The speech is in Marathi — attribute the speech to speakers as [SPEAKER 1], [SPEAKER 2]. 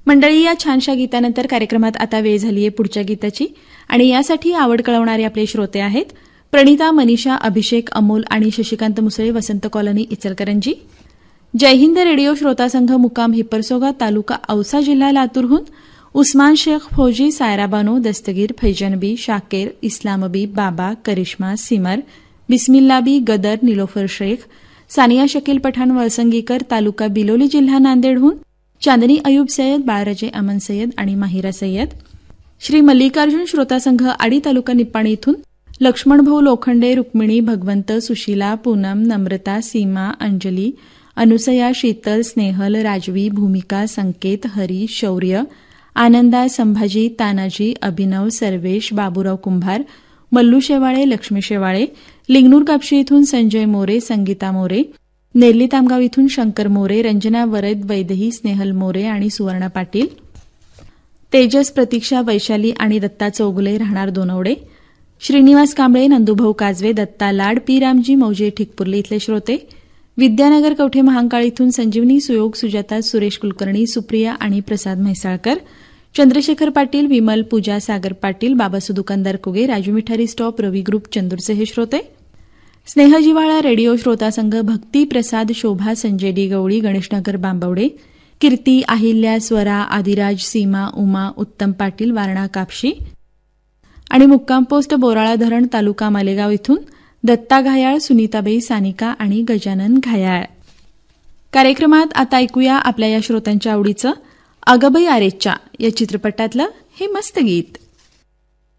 [SPEAKER 1] मंडळी, या छानशा गीतानंतर कार्यक्रमात आता वेळ झालीय पुढच्या गीताची आणि यासाठी आवड कळवणारे आपले श्रोते आहेत प्रणिता, मनीषा, अभिषेक, अमोल आणि शशिकांत मुसळे, वसंत कॉलनी, इचलकरंजी. जय हिंद रेडिओ श्रोता संघ मुक्काम हिप्परसोगा, तालुका औसा, जिल्हा लातूरहून उस्मान शेख, फौजी, सायरा बानो, दस्तगीर, फैजनबी, शाकेर, इस्लामबी, बाबा, करिश्मा, सिमर, बिस्मिल्लाबी, गदर, निलोफर शेख, सानिया शकील पठाण, वळसंगीकर, तालुका बिलोली, जिल्हा नांदेडहून चांदनी अयूब सय्यद, बाळराजे अमन सय्यद आणि माहिरा सय्यद. श्री मल्लिकार्जुन श्रोता संघ आडी, तालुका निप्पाणी इथून लक्ष्मणभाऊ लोखंडे, रुक्मिणी, भगवंत, सुशीला, पूनम, नम्रता, सीमा, अंजली, अनुसया, शीतल, स्नेहल, राजवी, भूमिका, संकेत, हरी, शौर्य, आनंदा, संभाजी, तानाजी, अभिनव, सर्वेश, बाबूराव कुंभार, मल्लू शेवाळे, लक्ष्मी शेवाळे, लिंगनूर कापशी इथून संजय मोरे, संगीता मोरे, नेरली तामगाव इथून शंकर मोरे, रंजना वरद, वैदेही, स्नेहल मोरे आणि सुवर्णा पाटील, तेजस, प्रतीक्षा, वैशाली आणि दत्ता चौगुले, राहणार दोनवडे, श्रीनिवास कांबळे, नंदुभाऊ काजवे, दत्ता लाड, पी रामजी मौजे, ठिकपुर्ली इथले श्रोते, विद्यानगर कवठे महांकाळ इथून संजीवनी, सुयोग, सुजाता, सुरेश कुलकर्णी, सुप्रिया आणि प्रसाद म्हैसाळकर, चंद्रशेखर पाटील, विमल, पूजा, सागर पाटील, बाबासू दुकानदार कुगे, राजू मिठारी स्टॉप, रवी ग्रुप, चंदूरचे हे श्रोते. स्नेहजिव्हाळा रेडिओ श्रोता संघ भक्ती, प्रसाद, शोभा, संजय डी गवळी, गणेशनगर, बांबवडे, कीर्ती, अहिल्या, स्वरा, आदिराज, सीमा, उमा, उत्तम पाटील, वारणा कापशी आणि मुक्काम पोस्ट बोराळा धरण, तालुका मालेगाव इथून दत्ता घायाळ, सुनीताबाई, सानिका आणि गजानन घायाळ. कार्यक्रमात आता ऐकूया आपल्या या श्रोत्यांच्या आवडीचं अगबाई आरेच्या या चित्रपटातलं हे मस्त गीत.